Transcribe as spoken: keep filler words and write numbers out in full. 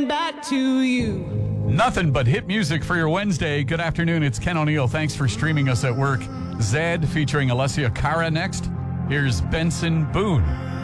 coming back to you. Nothing but hit music for your Wednesday. Good afternoon, it's Ken O'Neill. Thanks for streaming us at work. Zed featuring Alessia Cara next. Here's Benson Boone.